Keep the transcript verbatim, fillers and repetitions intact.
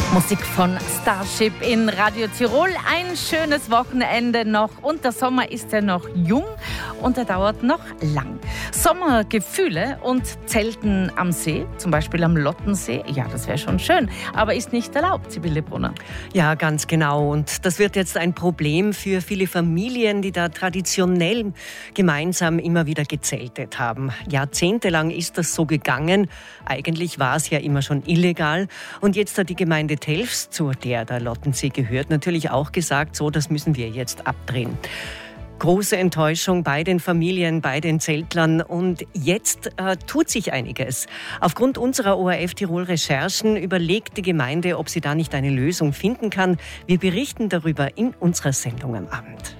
Musik von Starship in Radio Tirol. Ein schönes Wochenende noch und der Sommer ist ja noch jung und er dauert noch lang. Sommergefühle und Zelten am See, zum Beispiel am Lottensee, ja, das wäre schon schön, aber ist nicht erlaubt, Sibylle Brunner. Ja, ganz genau. Und das wird jetzt ein Problem für viele Familien, die da traditionell gemeinsam immer wieder gezeltet haben. Jahrzehntelang ist das so gegangen. Eigentlich war es ja immer schon illegal. Und jetzt hat die Gemeinde Telfs, zu der der Lottensee gehört, natürlich auch gesagt, so, das müssen wir jetzt abdrehen. Große Enttäuschung bei den Familien, bei den Zeltlern und jetzt äh, tut sich einiges. Aufgrund unserer O R F Tirol Recherchen überlegt die Gemeinde, ob sie da nicht eine Lösung finden kann. Wir berichten darüber in unserer Sendung am Abend.